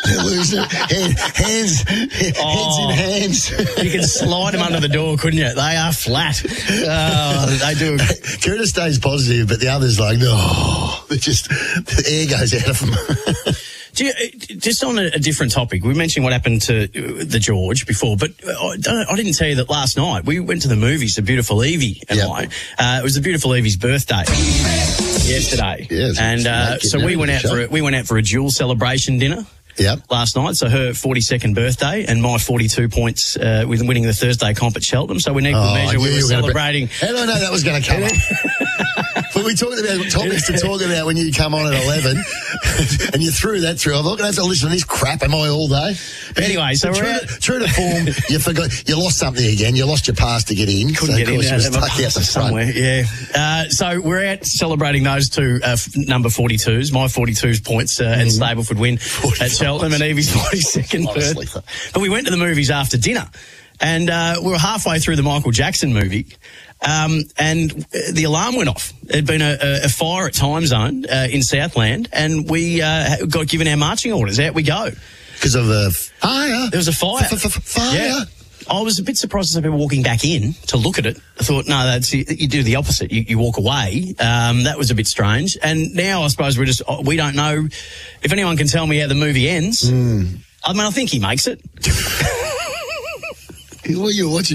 Loser. Heads in hands. You can slide them under the door, couldn't you? They are flat. They do. Cooter stays positive, but the others like, no. The air goes out of them. Just on a different topic, we mentioned what happened to the George before, but I didn't tell you that last night we went to the movies, The Beautiful Evie and I. It was The Beautiful Evie's birthday yesterday, and so we went out for a dual celebration dinner. Last night, so her 42nd birthday and my 42 points with winning the Thursday comp at Cheltenham. So in equal measure, we were celebrating. How do I know that was going to come up? But we talked about topics to talk about when you come on at 11, and you threw that through. I thought, I'm going to have to listen to this crap, am I, all day? But anyway, so true to form, you forgot, you lost something again. You lost your pass to get in. Couldn't get in. You was stuck out the somewhere. Front. So we're out celebrating those two number 42s, my 42 points, and Stableford win at Cheltenham and Evie's 42nd birthday. But we went to the movies after dinner, and we were halfway through the Michael Jackson movie. And the alarm went off. There'd been a fire at Time Zone in Southland, and we got given our marching orders. Out we go. Because of a fire? There was a fire. Fire? Yeah. I was a bit surprised as people walking back in to look at it. I thought, no, you do the opposite. You walk away. That was a bit strange. And now I suppose we don't know if anyone can tell me how the movie ends. I mean, I think he makes it. What are you watching?